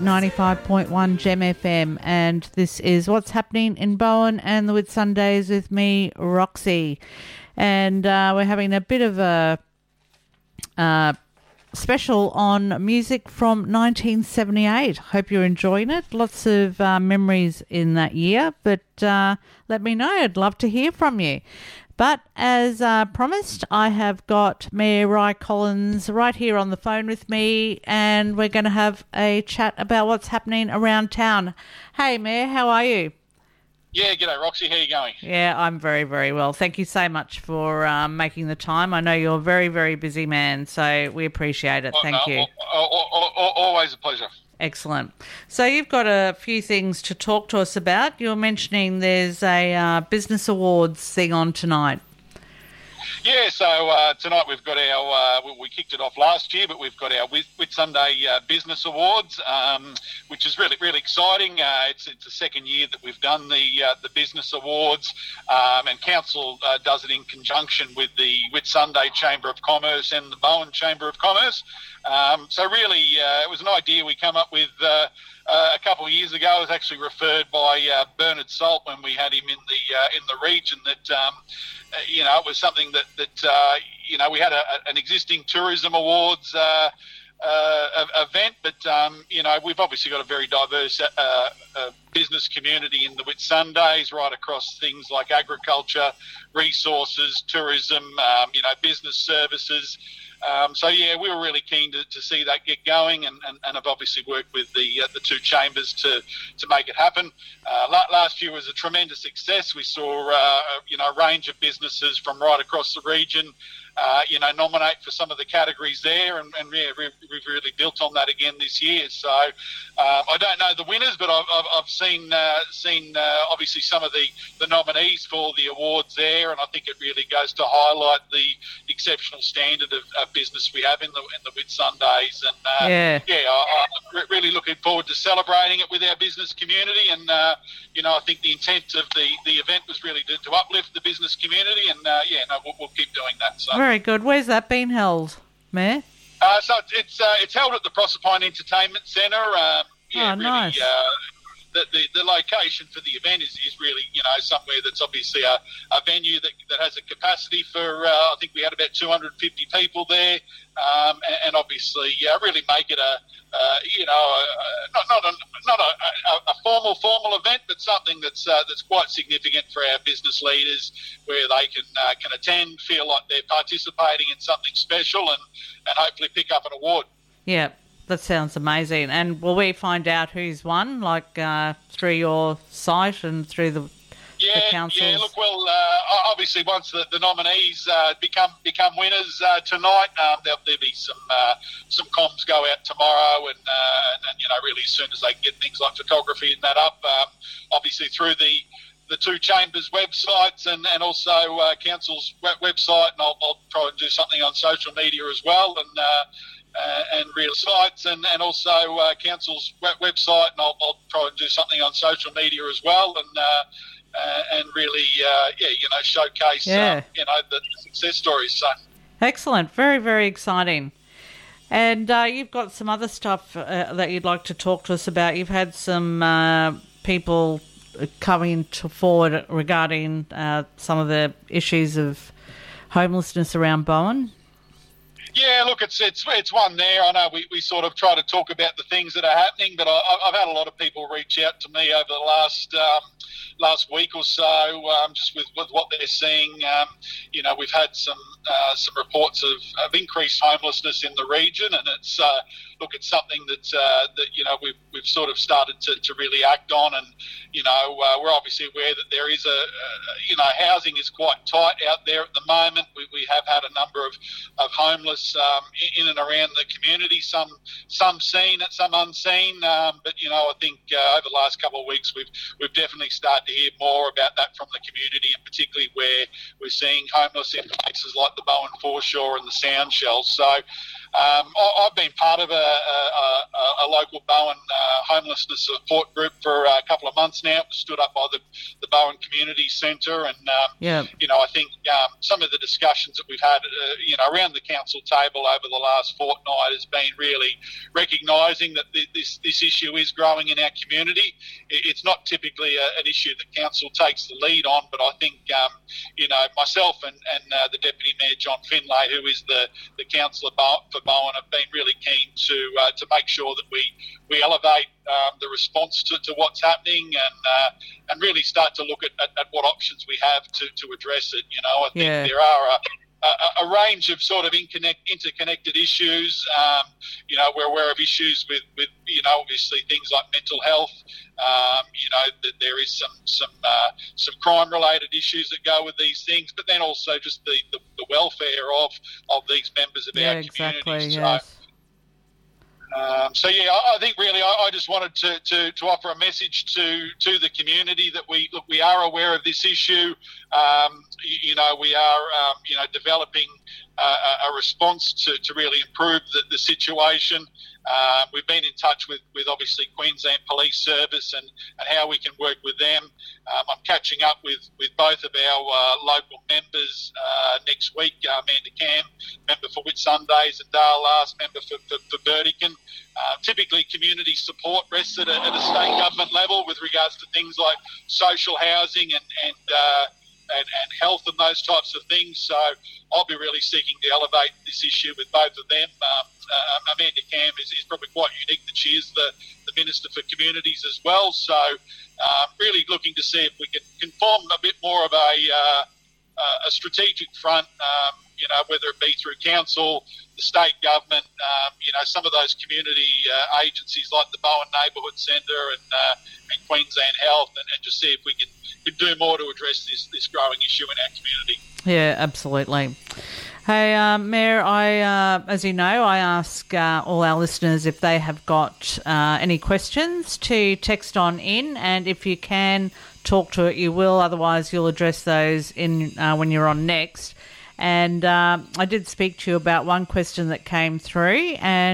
95.1 Gem FM, and this is What's Happening in Bowen and the Whitsundays with me, Roxy. And we're having a bit of a special on music from 1978. Hope you're enjoying it. Lots of memories in that year, but let me know. I'd love to hear from you. But as promised, I have got Mayor Ry Collins right here on the phone with me, and we're going to have a chat about what's happening around town. Hey, Mayor, how are you? Yeah, g'day, Roxy. How are you going? Yeah, I'm very, very well. Thank you so much for making the time. I know you're a very, very busy man, so we appreciate it. Thank you. Always a pleasure. Excellent. So you've got a few things to talk to us about. You're mentioning there's a business awards thing on tonight. Yeah, so tonight we've got our, we kicked it off last year, but we've got our Whitsunday Business Awards, which is really, really exciting. It's the second year that we've done the Business Awards, and Council does it in conjunction with the Whitsunday Chamber of Commerce and the Bowen Chamber of Commerce. So really, it was an idea we come up with a couple of years ago. It was actually referred by Bernard Salt when we had him in the region. That it was something that we had an existing tourism awards event, but we've obviously got a very diverse business community in the Whitsundays, right across things like agriculture, resources, tourism, business services. We were really keen to see that get going, and have obviously worked with the two chambers to make it happen. Last year was a tremendous success. We saw a range of businesses from right across the region nominate for some of the categories there, and we've really built on that again this year. So I don't know the winners, but I've seen obviously some of the nominees for the awards there, and I think it really goes to highlight the exceptional standard of business we have in the Whitsundays. And I'm really looking forward to celebrating it with our business community. And I think the intent of the event was really to uplift the business community, and we'll keep doing that. So. Very good. Where's that been held, Mayor? So it's held at the Proserpine Entertainment Centre. Nice. The location for the event is really somewhere that's obviously a venue that has a capacity for I think we had about 250 people there, and obviously really make it not a formal event, but something that's quite significant for our business leaders, where they can attend, feel like they're participating in something special, and hopefully pick up an award. Yeah. That sounds amazing. And will we find out who's won, through your site and through the council? Yeah, look, well, obviously once the nominees become winners tonight, there'll be some comms go out tomorrow, and really as soon as they get things like photography and that up, obviously through the two chambers' websites and also council's website, and I'll try and do something on social media as well, and real sites, and also council's website, and I'll try and do something on social media as well, and really showcase the success stories. So excellent, very, very exciting. And you've got some other stuff that you'd like to talk to us about. You've had some people coming forward regarding some of the issues of homelessness around Bowen. Yeah, look, it's one there. I know we sort of try to talk about the things that are happening, but I've had a lot of people reach out to me over the last week or so, just with what they're seeing. We've had some reports of increased homelessness in the region, and it's something that we've sort of started to really act on, and we're obviously aware that there is housing is quite tight out there at the moment. We have had a number of homeless in and around the community, some seen, some unseen, but I think over the last couple of weeks we've definitely started to hear more about that from the community, and particularly where we're seeing homeless in places like the Bowen Foreshore and the Sound Shells. So I've been part of a local Bowen homelessness support group for a couple of months now. It was stood up by the Bowen Community Centre, and I think some of the discussions that we've had, around the council table over the last fortnight has been really recognising that this issue is growing in our community. It's not typically an issue that council takes the lead on, but I think myself and the Deputy Mayor John Finlay, who is the councillor for Bowen, have been really keen to make sure that we elevate the response to what's happening and really start to look at what options we have to address it. I think there are a range of sort of interconnected issues. We're aware of issues with obviously things like mental health. That there is some crime-related issues that go with these things, but then also just the welfare of these members of our community. Yes. I think really I just wanted to offer a message to the community that we are aware of this issue. We are developing a response to really improve the situation. We've been in touch with obviously Queensland Police Service and how we can work with them. I'm catching up with both of our local members next week, Amanda Cam, member for Whitsundays, and Dale Last, member for Burdekin. Typically, community support rests at a state government level with regards to things like social housing and health and those types of things. So I'll be really seeking to elevate this issue with both of them. Amanda Cam is probably quite unique that she is the Minister for Communities as well. So really looking to see if we can form a bit more of a strategic front, whether it be through council, the state government, some of those community agencies like the Bowen Neighbourhood Centre and Queensland Health, and just see if we can do more to address this growing issue in our community. Yeah, absolutely. Hey, Mayor, as you know, I ask all our listeners if they have got any questions to text on in, and if you can talk to it, you will. Otherwise, you'll address those in when you're on next. And I did speak to you about one question that came through, and